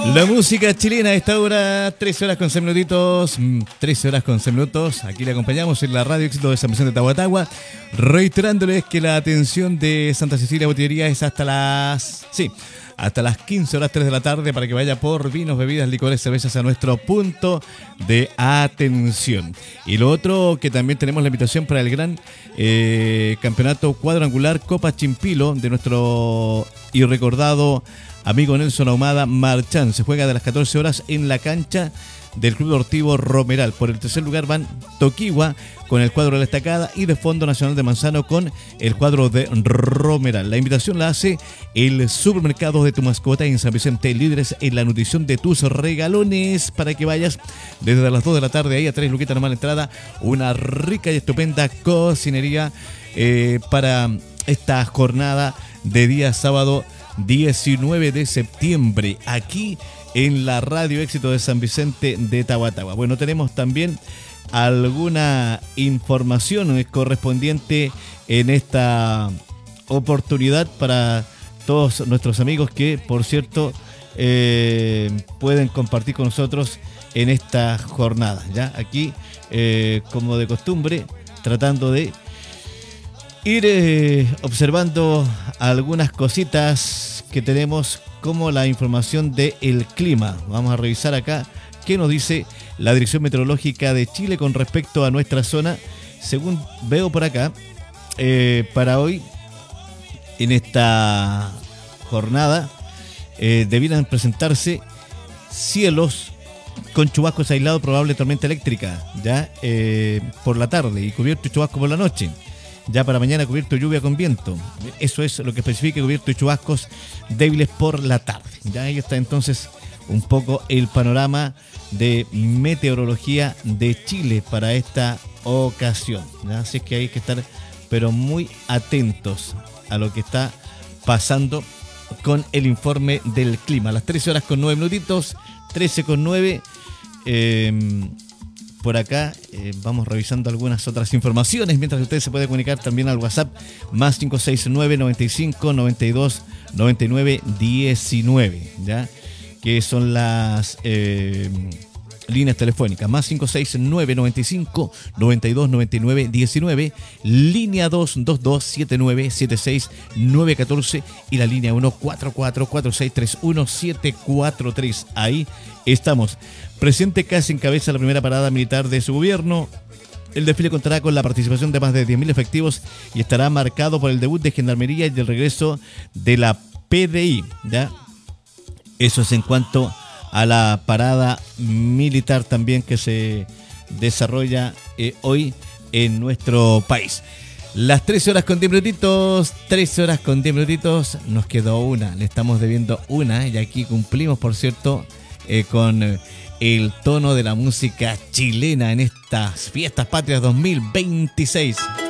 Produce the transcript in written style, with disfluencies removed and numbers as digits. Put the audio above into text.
La música chilena a esta hora, 13 horas con 6 minutitos, 13 horas con 6 minutos. Aquí le acompañamos en la radio Éxito de San Vicente de Tahuatahua, reiterándoles que la atención de Santa Cecilia Botillería es hasta las 15 horas 3 de la tarde para que vaya por vinos, bebidas, licores, cervezas a nuestro punto de atención. Y lo otro, que también tenemos la invitación para el gran campeonato cuadrangular Copa Chimpilo de nuestro irrecordado amigo Nelson Ahumada Marchán. Se juega de las 14 horas en la cancha del Club Deportivo Romeral. Por el tercer lugar van Toquigua con el cuadro de la Estacada y de Fondo Nacional de Manzano con el cuadro de Romeral. La invitación la hace el Supermercado de tu Mascota en San Vicente, líderes en la nutrición de tus regalones, para que vayas desde las 2 de la tarde ahí a 3 luquitas normal entrada. Una rica y estupenda cocinería para esta jornada de día sábado 19 de septiembre, aquí en la Radio Éxito de San Vicente de Tahuatahua. Bueno, tenemos también alguna información correspondiente en esta oportunidad para todos nuestros amigos que, por cierto, pueden compartir con nosotros en esta jornada. ¿Ya? Aquí, como de costumbre, tratando de ir observando algunas cositas que tenemos, como la información del clima. Vamos a revisar acá qué nos dice la Dirección Meteorológica de Chile con respecto a nuestra zona. Según veo por acá, para hoy, en esta jornada, debieran presentarse cielos con chubascos aislados, probable tormenta eléctrica, ya por la tarde, y cubierto y chubasco por la noche. Ya para mañana cubierto, lluvia con viento. Eso es lo que especifica, cubierto y chubascos débiles por la tarde. Ya ahí está entonces un poco el panorama de meteorología de Chile para esta ocasión. ¿Ya? Así es que hay que estar pero muy atentos a lo que está pasando con el informe del clima. Las 13 horas con 9 minutitos, 13 con 9. Por acá vamos revisando algunas otras informaciones, mientras usted se puede comunicar también al WhatsApp más 569 95 92 99 19, ¿ya? Que son las líneas telefónicas, más 569 95 92 99 19, línea 222 79 76 914 y la línea 1 44 46 31 743. Ahí estamos. Presidente Kast encabeza la primera parada militar de su gobierno. El desfile contará con la participación de más de 10.000 efectivos y estará marcado por el debut de Gendarmería y el regreso de la PDI, ¿ya? Eso es en cuanto a la parada militar también que se desarrolla hoy en nuestro país. Las 13 horas con 10 minutitos, 13 horas con 10 minutitos, nos quedó una, le estamos debiendo una, y aquí cumplimos, por cierto, con el tono de la música chilena en estas fiestas patrias 2026.